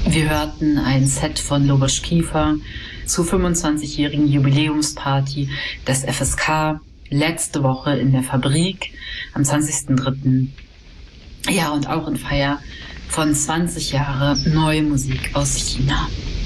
Wir hörten ein Set von Lobos Kiefer zur 25-jährigen Jubiläumsparty des FSK letzte Woche in der Fabrik am 20.03. Ja, und auch in Feier von 20 Jahre neue Musik aus China.